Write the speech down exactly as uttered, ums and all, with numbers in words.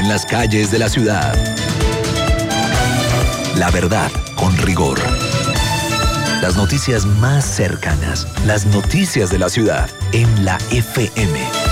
en las calles de la ciudad. La verdad, con rigor. Las noticias más cercanas, las noticias de la ciudad, en la F M.